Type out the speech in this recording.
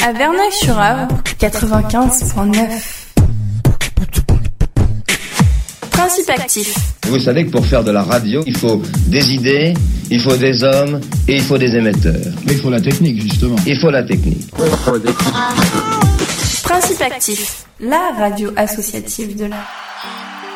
À Verneuil-sur-Avre, 95.9. Principe actif. Vous savez que pour faire de la radio, il faut des idées, il faut des hommes et il faut des émetteurs. Mais il faut la technique, justement. Il faut la technique. Principe actif, la radio associative de la...